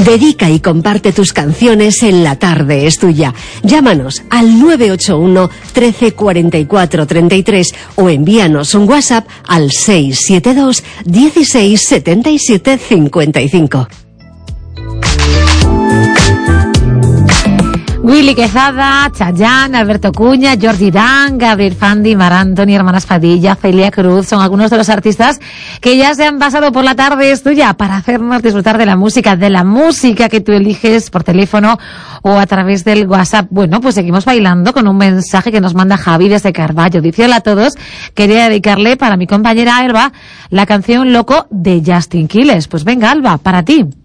Dedica y comparte tus canciones en La Tarde es Tuya. Llámanos al 981 13 44 33 o envíanos un WhatsApp al 672 16 77 55. Willy Quezada, Chayanne, Alberto Cuña, Jordi Dan, Gabriel Fandi, Mar Anthony, Hermanas Padilla, Celia Cruz, son algunos de los artistas que ya se han pasado por La Tarde es Tuya para hacernos disfrutar de la música que tú eliges por teléfono o a través del WhatsApp. Bueno, pues seguimos bailando con un mensaje que nos manda Javi desde Carballo. Dice: hola a todos, quería dedicarle para mi compañera Alba la canción Loco de Justin Quiles. Pues venga, Alba, para ti.